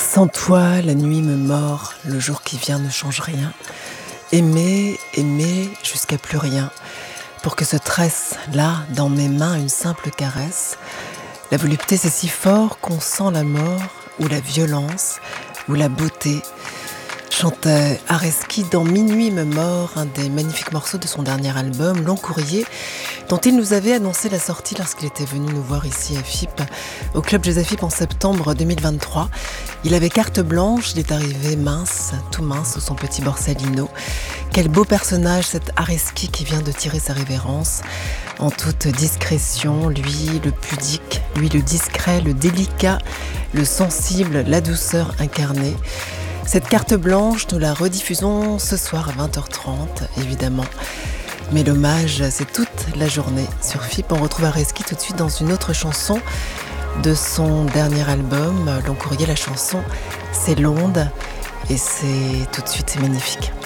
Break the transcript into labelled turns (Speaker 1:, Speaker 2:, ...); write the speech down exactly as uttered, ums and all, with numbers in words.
Speaker 1: Sans toi, la nuit me mord, le jour qui vient ne change rien. Aimer, aimer jusqu'à plus rien, pour que se tresse là, dans mes mains, une simple caresse. La volupté c'est si fort qu'on sent la mort, ou la violence, ou la beauté. Chantait Areski dans Minuit me mord, un des magnifiques morceaux de son dernier album, Long Courrier, dont il nous avait annoncé la sortie lorsqu'il était venu nous voir ici à F I P, au Club Jazz F I P en septembre deux mille vingt-trois. Il avait carte blanche, il est arrivé mince, tout mince, sous son petit borsalino. Quel beau personnage cet Areski qui vient de tirer sa révérence. En toute discrétion, lui le pudique, lui le discret, le délicat, le sensible, la douceur incarnée. Cette carte blanche, nous la rediffusons ce soir à vingt heures trente, évidemment. Mais l'hommage, c'est toute la journée sur F I P. On retrouve Areski tout de suite dans une autre chanson de son dernier album, Long Courrier. La chanson, c'est L'Onde, et c'est tout de suite, c'est magnifique.